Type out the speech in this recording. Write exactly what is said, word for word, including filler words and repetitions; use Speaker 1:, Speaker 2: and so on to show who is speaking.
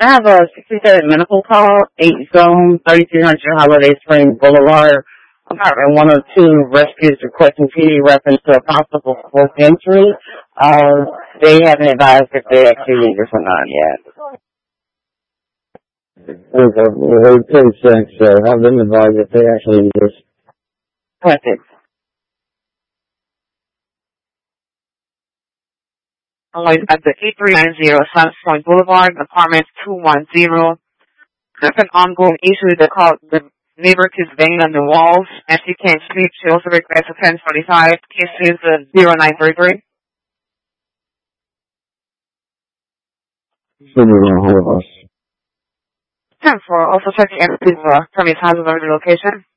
Speaker 1: I have a sixty-seven medical call, eight zone, thirty-three hundred Holiday Springs Boulevard. Apartment one oh two, rescues requesting P D reference to a possible fourth entry. Uh, they haven't advised if they actually need this or not yet.
Speaker 2: Okay, well, two six, so have them advised if they actually need this.
Speaker 1: Perfect.
Speaker 3: Always at the eight three nine zero Suns Point Boulevard, apartment two one zero. There's an ongoing issue that called the neighbor is banging on the walls and she can't sleep. She also requests a ten forty-five. Case is uh, zero nine three three.
Speaker 2: Should be on hold of us.
Speaker 3: ten four. Also checking if the uh, premise has a location.